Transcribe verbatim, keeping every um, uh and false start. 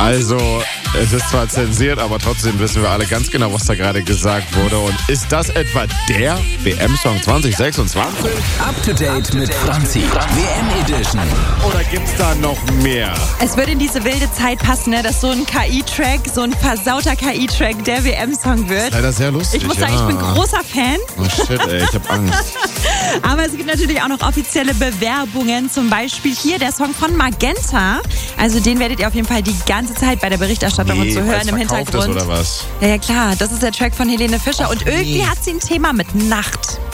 Also, es ist zwar zensiert, aber trotzdem wissen wir alle ganz genau, was da gerade gesagt wurde. Und ist das etwa der W M-Song zwanzig sechsundzwanzig? Up to date mit Franzi. W M Edition. Oder gibt's da noch mehr? Es würde in diese wilde Zeit passen, ne, dass so ein K I-Track, so ein versauter K I-Track der W M-Song wird. Leider sehr lustig. Ich muss sagen, ja. ich bin großer Fan. Oh shit, ey, ich hab Angst. Aber es gibt natürlich auch noch offizielle Bewerbungen. Zum Beispiel hier der Song von Magenta. Also den werdet ihr auf jeden Fall die ganze Zeit bei der Berichterstattung Nee, und zu hören im verkauft Hintergrund. ist oder was? Ja, ja, klar. Das ist der Track von Helene Fischer. Och, und irgendwie nee. hat sie ein Thema mit Nacht.